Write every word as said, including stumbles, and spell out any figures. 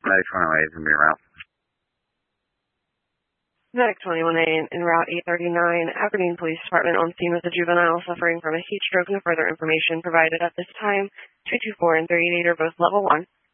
Medic twenty-one A is going to be around. Medic twenty-one A in Route eight thirty-nine, Aberdeen Police Department on scene with a juvenile suffering from a heat stroke. No further information provided at this time. two two four and thirty-eight are both level one.